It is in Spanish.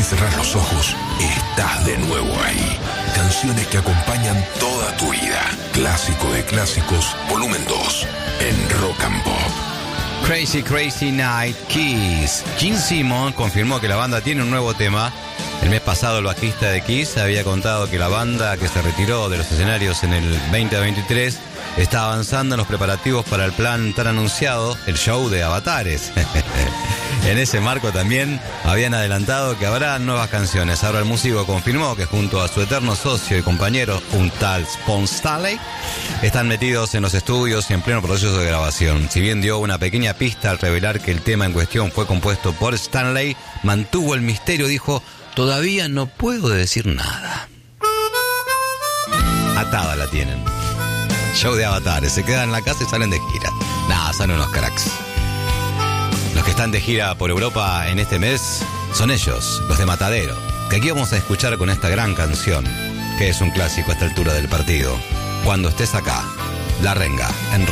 cerrar los ojos, estás de nuevo ahí. Canciones que acompañan toda tu vida. Clásico de clásicos, volumen 2, en Rock and Pop. Crazy Crazy Night, Kiss. Gene Simmons confirmó que la banda tiene un nuevo tema. El mes pasado el bajista de Kiss había contado que la banda, que se retiró de los escenarios en el 2023, está avanzando en los preparativos para el plan tan anunciado, el show de Avatares. En ese marco también habían adelantado que habrá nuevas canciones. Ahora el músico confirmó que junto a su eterno socio y compañero, un tal Paul Stanley, están metidos en los estudios y en pleno proceso de grabación. Si bien dio una pequeña pista al revelar que el tema en cuestión fue compuesto por Stanley, mantuvo el misterio, dijo: todavía no puedo decir nada. Atada la tienen. Show de Avatares, se quedan en la casa y salen de gira. Nada, son unos cracks. Los que están de gira por Europa en este mes son ellos, los de Matadero, que aquí vamos a escuchar con esta gran canción, que es un clásico a esta altura del partido. Cuando estés acá, La Renga, en